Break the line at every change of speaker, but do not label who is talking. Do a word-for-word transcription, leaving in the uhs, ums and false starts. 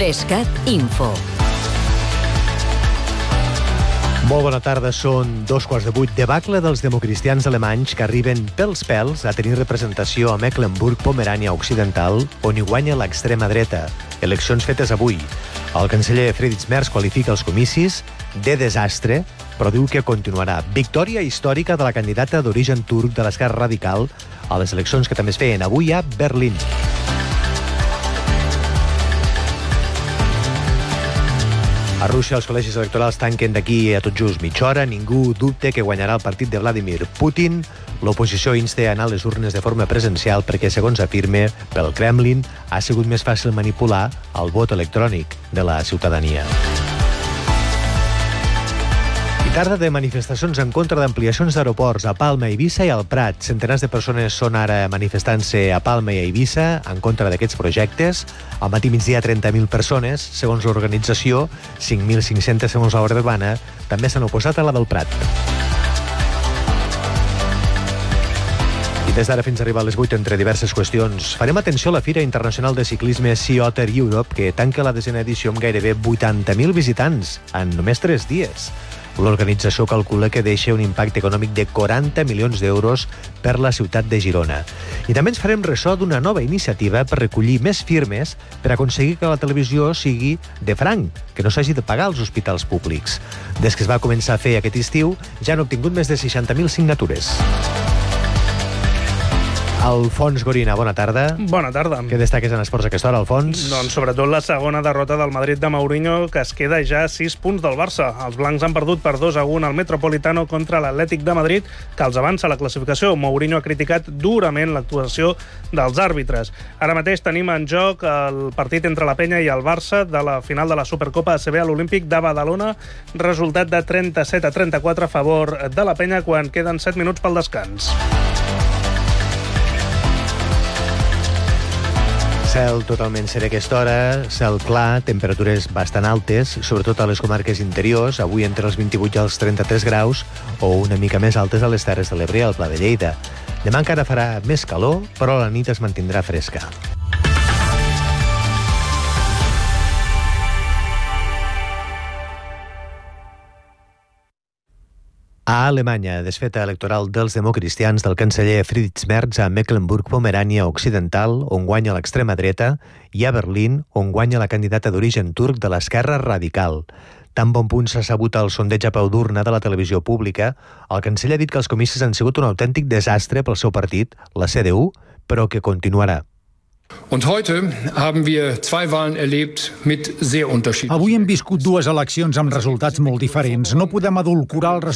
FresCat Info.
Molt bona tarda, són dos quarts de vuit. Debacle dels democristians alemanys que arriben pels pèls a tenir representació a Mecklenburg-Pomerània Occidental, on hi guanya l'extrema dreta. Eleccions fetes avui. El canceller Friedrich Merz qualifica els comicis de desastre, però diu que continuarà. Victòria històrica de la candidata d'origen turc de l'esquerra radical a les eleccions que també es feien avui a Berlín. A Rússia, els col·legis electorals tanquen d'aquí a tot just mitja hora. Ningú dubte que guanyarà el partit de Vladimir Putin. L'oposició insta a anar a les urnes de forma presencial perquè, segons afirma, pel Kremlin ha sigut més fàcil manipular el vot electrònic de la ciutadania. I tarda de manifestacions en contra d'ampliacions d'aeroports a Palma, Eivissa i al Prat. Centenars de persones són ara manifestant-se a Palma i a Eivissa en contra d'aquests projectes. Al matí migdia, trenta mil persones, segons l'organització, cinc mil cinc-centes segons la Guàrdia Urbana, també s'han oposat a la del Prat. I des d'ara fins a arribar a les vuit, entre diverses qüestions, farem atenció a la Fira Internacional de Ciclisme Sea Otter Europe, que tanca la desena edició amb gairebé vuitanta mil visitants en només tres dies. L'organització calcula que deixa un impacte econòmic de quaranta milions d'euros per la ciutat de Girona. I també ens farem ressò d'una nova iniciativa per recollir més firmes per aconseguir que la televisió sigui de franc, que no s'hagi de pagar als hospitals públics. Des que es va començar a fer aquest estiu, ja han obtingut més de seixanta mil signatures. Alfons Gorina, bona tarda.
Bona tarda.
Què destaques en esports a aquesta hora, Alfons?
Doncs sobretot la segona derrota del Madrid de Mourinho, que es queda ja a sis punts del Barça. Els blancs han perdut per dos a un al Metropolitano contra l'Atlètic de Madrid, que els avança la classificació. Mourinho ha criticat durament l'actuació dels àrbitres. Ara mateix tenim en joc el partit entre la Penya i el Barça de la final de la Supercopa A C B a l'Olímpic de Badalona. Resultat de trenta-set a trenta-quatre a favor de la Penya quan queden set minuts pel descans.
Cel totalment serè a aquesta hora, cel clar, temperatures bastant altes, sobretot a les comarques interiors, avui entre els vint-i-vuit i els trenta-tres graus, o una mica més altes a les Terres de l'Ebre i al Pla de Lleida. Demà encara farà més calor, però la nit es mantindrà fresca. A Alemanya, desfeta electoral dels democristians del canceller Friedrich Merz a Mecklenburg-Pomerània Occidental, on guanya l'extrema dreta, i a Berlín, on guanya la candidata d'origen turc de l'esquerra radical. Tan bon punt s'ha sabut el sondeig a peu d'urna de la televisió pública, el canceller ha dit que els comicis han sigut un autèntic desastre pel seu partit, la C D U, però que continuarà.
Und heute haben wir zwei Wahlen erlebt mit sehr unterschiedlichen.
Avui hem viscut dues eleccions amb resultats molt diferents. No podem adulcorar els resultats